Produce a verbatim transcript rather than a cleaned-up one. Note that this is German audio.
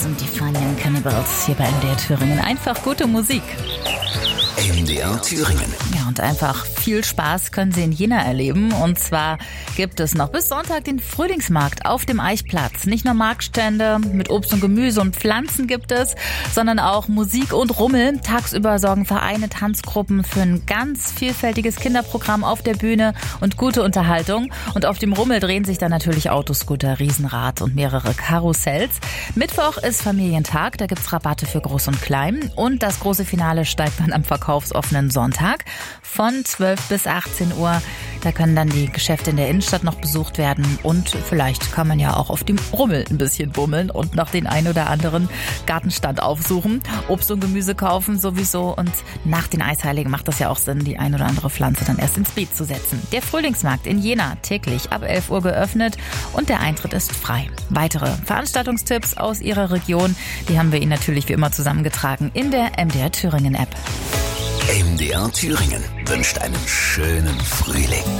und die Fun Cannibals hier bei M D R Thüringen. Einfach gute Musik. M D R Thüringen. Ja, und einfach viel Spaß können Sie in Jena erleben. Und zwar gibt es noch bis Sonntag den Frühlingsmarkt auf dem Eichplatz. Nicht nur Marktstände mit Obst und Gemüse und Pflanzen gibt es, sondern auch Musik und Rummel. Tagsüber sorgen Vereine, Tanzgruppen für ein ganz vielfältiges Kinderprogramm auf der Bühne und gute Unterhaltung. Und auf dem Rummel drehen sich dann natürlich Autoscooter, Riesenrad und mehrere Karussells. Mittwoch ist Familientag, da gibt's Rabatte für Groß und Klein. Und das große Finale steigt dann am verkaufsoffenen Sonntag von zwölf bis achtzehn Uhr. Da können dann die Geschäfte in der Innenstadt noch besucht werden und vielleicht kann man ja auch auf dem Rummel ein bisschen bummeln und noch den ein oder anderen Gartenstand aufsuchen, Obst und Gemüse kaufen sowieso und nach den Eisheiligen macht das ja auch Sinn, die ein oder andere Pflanze dann erst ins Beet zu setzen. Der Frühlingsmarkt in Jena täglich ab elf Uhr geöffnet und der Eintritt ist frei. Weitere Veranstaltungstipps aus Ihrer Region, die haben wir Ihnen natürlich wie immer zusammengetragen in der M D R Thüringen App. M D R Thüringen wünscht einen schönen Frühling.